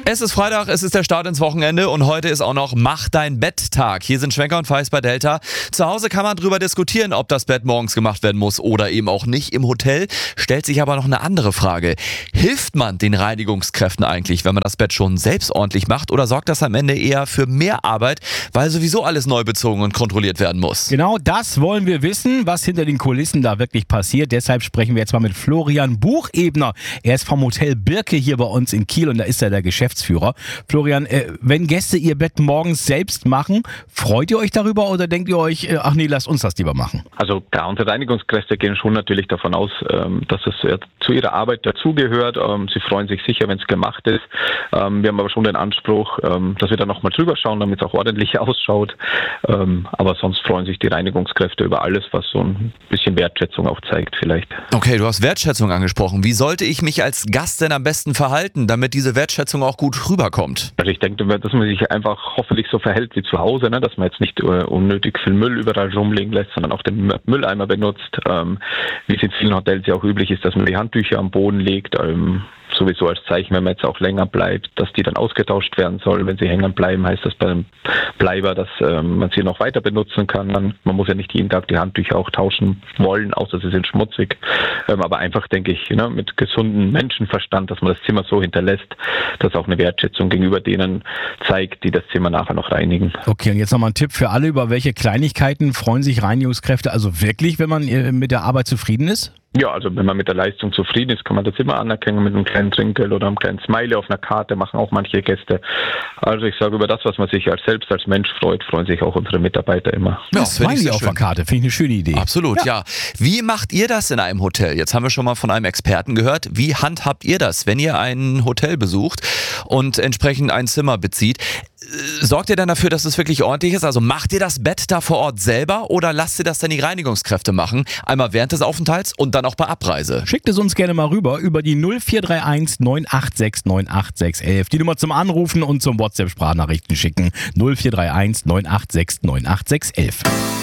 Es ist Freitag, es ist der Start ins Wochenende und heute ist auch noch Mach dein Bett-Tag. Hier sind Schwenker und Feist bei Delta. Zu Hause kann man drüber diskutieren, ob das Bett morgens gemacht werden muss oder eben auch nicht. Im Hotel stellt sich aber noch eine andere Frage. Hilft man den Reinigungskräften eigentlich, wenn man das Bett schon selbst ordentlich macht, oder sorgt das am Ende eher für mehr Arbeit, weil sowieso alles neu bezogen und kontrolliert werden muss? Genau das wollen wir wissen, was hinter den Kulissen da wirklich passiert. Deshalb sprechen wir jetzt mal mit Florian Buchebner. Er ist vom Hotel Birke hier bei uns in Kiel und da ist er der Geschäftsführer. Florian, wenn Gäste ihr Bett morgens selbst machen, freut ihr euch darüber oder denkt ihr euch, ach nee, lasst uns das lieber machen? Also klar, unsere Reinigungskräfte gehen schon natürlich davon aus, dass es zu ihrer Arbeit dazugehört. Sie freuen sich sicher, wenn es gemacht ist. Wir haben aber schon den Anspruch, dass wir da nochmal drüber schauen, damit es auch ordentlich ausschaut. Aber sonst freuen sich die Reinigungskräfte über alles, was so ein bisschen Wertschätzung auch zeigt vielleicht. Okay, du hast Wertschätzung angesprochen. Wie sollte ich mich als Gast denn am besten verhalten, damit diese Wertschätzung auch gut rüberkommt? Also ich denke, dass man sich einfach hoffentlich so verhält wie zu Hause, ne? Dass man jetzt nicht unnötig viel Müll überall rumliegen lässt, sondern auch den Mülleimer benutzt. Wie es in vielen Hotels ja auch üblich ist, dass man die Handtücher am Boden legt. Sowieso als Zeichen, wenn man jetzt auch länger bleibt, dass die dann ausgetauscht werden soll. Wenn sie hängen bleiben, heißt das beim Bleiber, dass man sie noch weiter benutzen kann. Man muss ja nicht jeden Tag die Handtücher auch tauschen wollen, außer sie sind schmutzig. Aber einfach, denke ich, mit gesundem Menschenverstand, dass man das Zimmer so hinterlässt, dass auch eine Wertschätzung gegenüber denen zeigt, die das Zimmer nachher noch reinigen. Okay, und jetzt nochmal ein Tipp für alle, über welche Kleinigkeiten freuen sich Reinigungskräfte also wirklich, wenn man mit der Arbeit zufrieden ist? Ja, also wenn man mit der Leistung zufrieden ist, kann man das immer anerkennen mit einem kleinen Trinkgeld oder einem kleinen Smiley auf einer Karte, machen auch manche Gäste. Also ich sage, über das, was man sich selbst als Mensch freut, freuen sich auch unsere Mitarbeiter immer. Ja, Smiley auf der Karte, finde ich eine schöne Idee. Absolut, ja. Wie macht ihr das in einem Hotel? Jetzt haben wir schon mal von einem Experten gehört. Wie handhabt ihr das, wenn ihr ein Hotel besucht und entsprechend ein Zimmer bezieht? Sorgt ihr dann dafür, dass es wirklich ordentlich ist? Also macht ihr das Bett da vor Ort selber oder lasst ihr das dann die Reinigungskräfte machen? Einmal während des Aufenthalts und dann auch bei Abreise. Schickt es uns gerne mal rüber über die 0431 986 98611. Die Nummer zum Anrufen und zum WhatsApp-Sprachnachrichten schicken. 0431 986 98611.